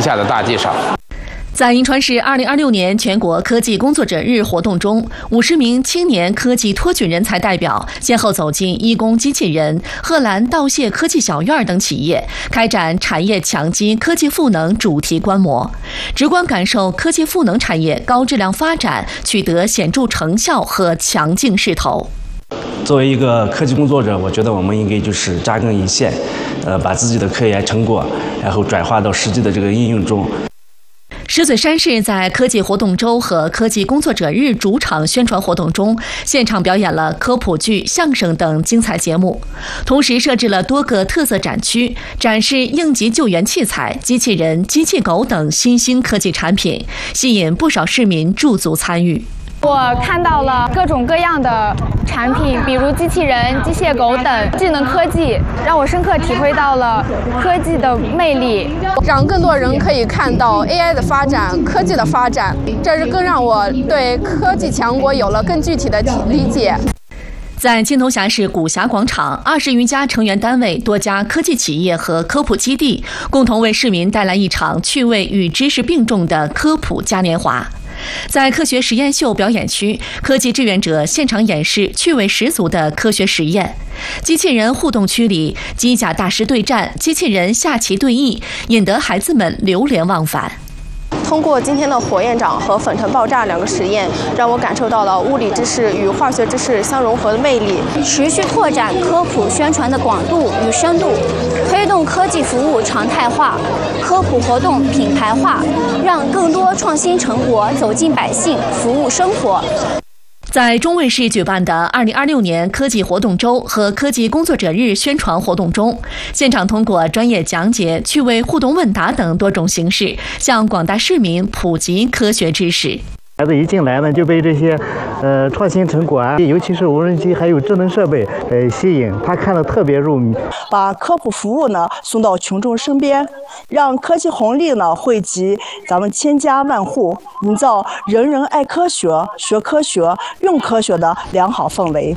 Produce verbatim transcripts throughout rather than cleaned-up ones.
下的大介绍。 在银川市二零二六年全国科技工作者日活动中，五十名青年科技托举人才代表先后走进一工机器人、贺兰道谢科技小院等企业，开展产业强基科技赋能主题观摩，直观感受科技赋能产业高质量发展取得显著成效和强劲势头。 作为一个科技工作者，我觉得我们应该就是扎根一线，呃，把自己的科研成果，然后转化到实际的这个应用中。 石嘴山市在科技活动周和科技工作者日主场宣传活动中，现场表演了科普剧、相声等精彩节目，同时设置了多个特色展区，展示应急救援器材、机器人、机器狗等新兴科技产品，吸引不少市民驻足参与。 我看到了各种各样的产品，比如机器人、机械狗等智能科技，让我深刻体会到了科技的魅力， 让更多人可以看到 A I 的发展、科技的发展，这是更让我对科技强国有了更具体的理解。 在青铜峡市古峡广场，二十余家成员单位、多家科技企业和科普基地共同为市民带来一场趣味与知识并重的科普嘉年华。在科学实验秀表演区，科技志愿者现场演示趣味十足的科学实验；机器人互动区里，机甲大师对战、机器人下棋对弈，引得孩子们流连忘返。 通过今天的火焰掌和粉尘爆炸两个实验，让我感受到了物理知识与化学知识相融合的魅力。 持续拓展科普宣传的广度与深度，推动科技服务常态化，科普活动品牌化，让更多创新成果走进百姓，服务生活。 在中卫市举办的二零二六年科技活动周和科技工作者日宣传活动中，现场通过专业讲解、趣味互动问答等多种形式，向广大市民普及科学知识。 孩子一进来呢，就被这些呃创新成果啊，尤其是无人机还有智能设备呃吸引，他看得特别入迷。 把科普服务呢送到群众身边，让科技红利呢惠及咱们千家万户，营造人人爱科学、学科学、用科学的良好氛围。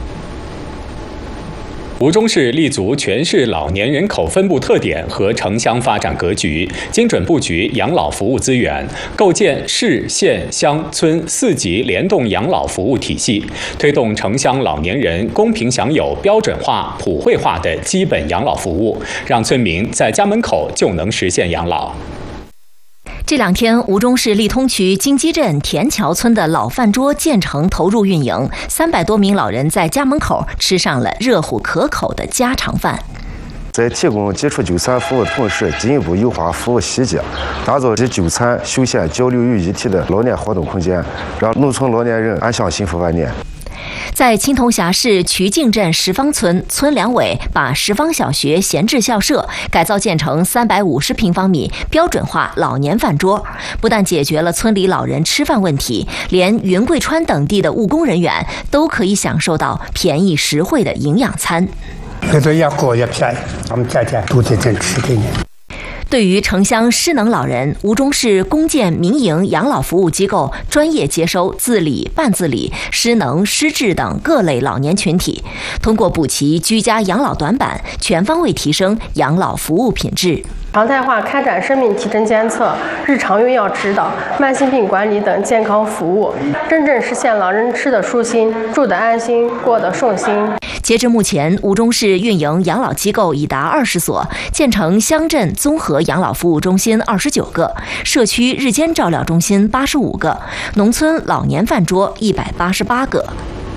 吴中市立足全市老年人口分布特点和城乡发展格局，精准布局养老服务资源，构建市县乡村四级联动养老服务体系，推动城乡老年人公平享有标准化、普惠化的基本养老服务，让村民在家门口就能实现养老。 这两天，吴中市利通区金鸡镇田桥村的老饭桌建成投入运营，三百多名老人在家门口吃上了热乎可口的家常饭。 在提供基础就餐服务的同时，进一步优化服务细节，打造集就餐、休闲、交流于一体的老年活动空间，让农村老年人安享幸福晚年。 在青铜峡市渠径镇石坊村，村两委把石坊小学闲置校舍改造建成三百五十平方米标准化老年饭桌，不但解决了村里老人吃饭问题，连云贵川等地的务工人员都可以享受到便宜实惠的营养餐。 这都越过越便宜，我们天天都在这吃的呢。 对于城乡失能老人，吴中市公建民营养老服务机构专业接收自理、半自理、失能、失智等各类老年群体，通过补齐居家养老短板，全方位提升养老服务品质。 常态化开展生命体征监测、日常用药指导、慢性病管理等健康服务，真正实现老人吃得舒心、住得安心、过得顺心。 截至目前，吴中市运营养老机构已达二十所，建成乡镇综合养老服务中心二十九个，社区日间照料中心八十五个，农村老年饭桌一百八十八个。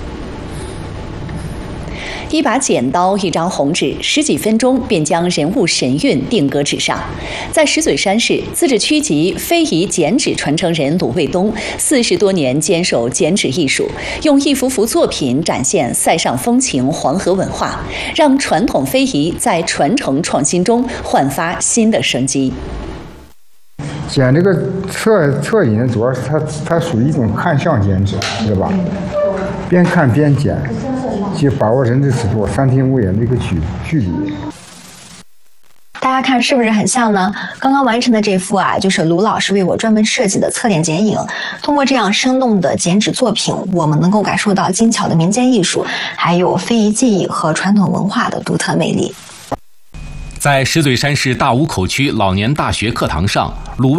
一把剪刀，一张红纸，十几分钟便将人物神韵定格纸上。在石嘴山市，自治区级非遗剪纸传承人鲁卫东四十多年坚守剪纸艺术，用一幅幅作品展现塞上风情、黄河文化，让传统非遗在传承创新中焕发新的生机。 剪这个侧侧影，主要是它它属于一种看相剪纸，知道吧？边看边剪。就把握人的尺度，三庭五眼的一个距距离。 大家看是不是很像呢？刚刚完成的这幅啊，就是卢老师为我专门设计的侧脸剪影。通过这样生动的剪纸作品，我们能够感受到精巧的民间艺术，还有非遗技艺和传统文化的独特魅力。 在石嘴山市大沽口区老年大学课堂上，鲁